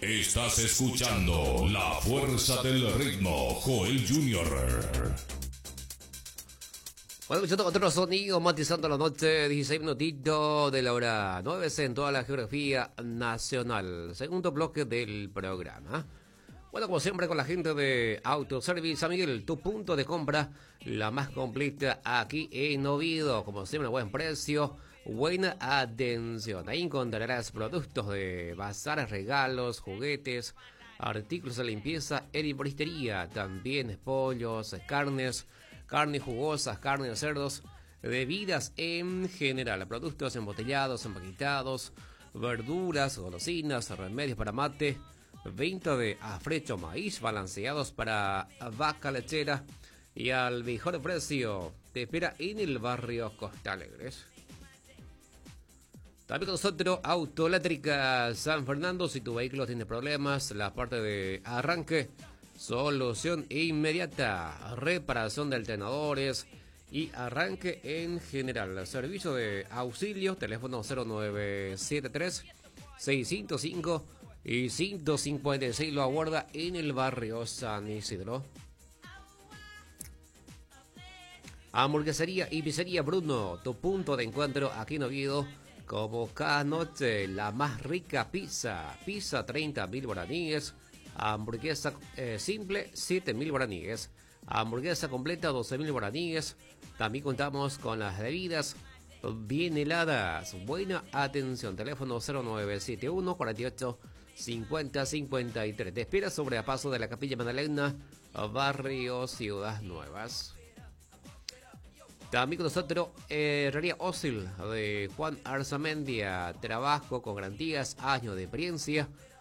Estás escuchando La Fuerza del Ritmo, Joel Jr. Bueno, escuchando otro sonido, matizando la noche, 16 minutitos de la hora 9 en toda la geografía nacional. Segundo bloque del programa. Bueno, como siempre con la gente de Autoservice San Miguel, tu punto de compra, la más completa aquí en Oviedo. Como siempre, buen precio, buena atención. Ahí encontrarás productos de bazar, regalos, juguetes, artículos de limpieza, herboristería, también pollos, carnes jugosas, carne de cerdos, bebidas en general, productos embotellados, empaquetados, verduras, golosinas, remedios para mate, venta de afrecho maíz balanceados para vaca lechera y al mejor precio. Te espera en el barrio Costa Alegres. También con nosotros Autoeléctrica San Fernando. Si tu vehículo tiene problemas, la parte de arranque, solución inmediata, reparación de alternadores y arranque en general. Servicio de auxilio, teléfono 0973 605 y 156, lo aguarda en el barrio San Isidro. Hamburguesería y pizzería Bruno, tu punto de encuentro aquí en Oviedo. Como cada noche, la más rica pizza 30.000 guaraníes. Hamburguesa simple, 7.000 guaraníes. Hamburguesa completa, 12.000 guaraníes. También contamos con las bebidas bien heladas. Buena atención. Teléfono 0971 48 50 53. Te espera sobre a paso de la Capilla Magdalena, barrio Ciudad Nuevas. También con nosotros, Herrería Ósil de Juan Arzamendia. Trabajo con garantías, años de experiencia.